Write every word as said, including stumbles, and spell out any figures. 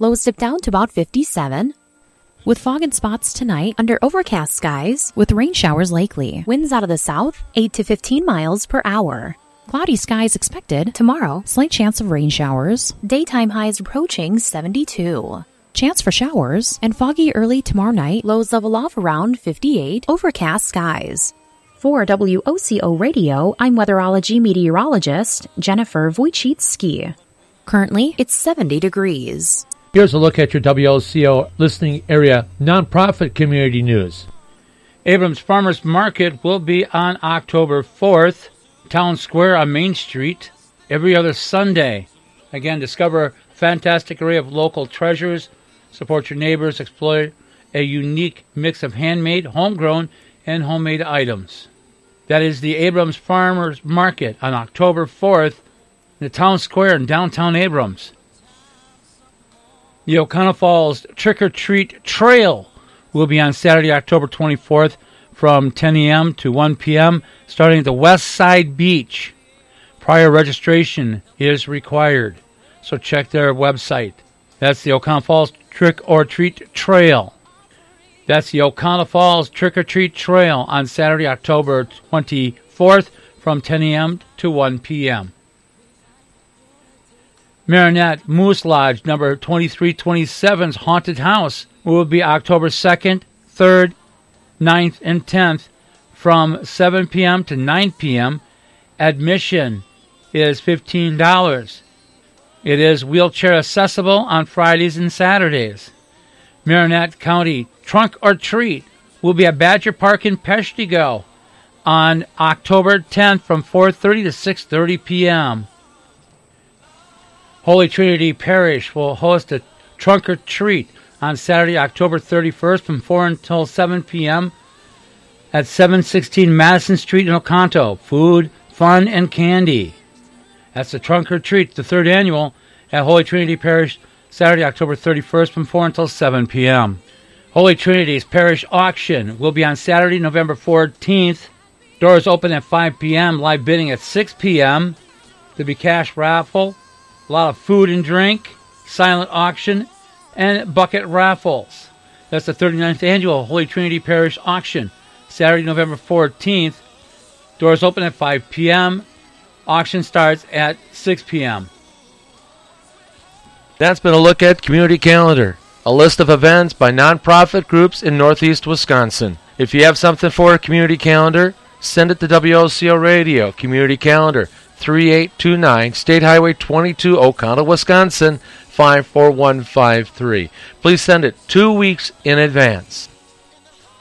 Lows dip down to about fifty-seven. With fog and spots tonight under overcast skies with rain showers likely. Winds out of the south, eight to fifteen miles per hour. Cloudy skies expected tomorrow. Slight chance of rain showers. Daytime highs approaching seventy-two. Chance for showers and foggy early tomorrow night. Lows level off around fifty-eight. Overcast skies. For W O C O Radio, I'm weatherology meteorologist Jennifer Wojcicki. Currently, it's seventy degrees. Here's a look at your W O C O listening area nonprofit community news. Abrams Farmers Market will be on October fourth, Town Square on Main Street, every other Sunday. Again, discover a fantastic array of local treasures, support your neighbors, explore a unique mix of handmade, homegrown, and homemade items. That is the Abrams Farmers Market on October fourth in the Town Square in downtown Abrams. The O'Connell Falls Trick or Treat Trail will be on Saturday, October twenty-fourth from ten a.m. to one p.m. starting at the West Side Beach. Prior registration is required, so check their website. That's the O'Connell Falls Trick or Treat Trail. That's the O'Connell Falls Trick or Treat Trail on Saturday, October twenty-fourth from ten a.m. to one p.m. Marinette Moose Lodge number twenty-three twenty-seven's Haunted House will be October second, third, ninth, and tenth from seven p.m. to nine p.m. Admission is fifteen dollars. It is wheelchair accessible on Fridays and Saturdays. Marinette County Trunk or Treat will be at Badger Park in Peshtigo on October tenth from four thirty to six thirty p.m. Holy Trinity Parish will host a Trunk or Treat on Saturday, October thirty-first from four until seven p.m. at seven sixteen Madison Street in Oconto. Food, fun, and candy. That's the Trunk or Treat, the third annual at Holy Trinity Parish, Saturday, October thirty-first from four until seven p.m. Holy Trinity's Parish Auction will be on Saturday, November fourteenth. Doors open at five p.m., live bidding at six p.m. There'll be cash raffle, a lot of food and drink, silent auction, and bucket raffles. That's the thirty-ninth annual Holy Trinity Parish Auction, Saturday, November fourteenth. Doors open at five p.m. Auction starts at six p.m. That's been a look at Community Calendar, a list of events by nonprofit groups in Northeast Wisconsin. If you have something for a Community Calendar, send it to W O C O Radio, Community Calendar, three eight two nine, State Highway twenty-two, Oconto, Wisconsin, five four one five three. Please send it two weeks in advance.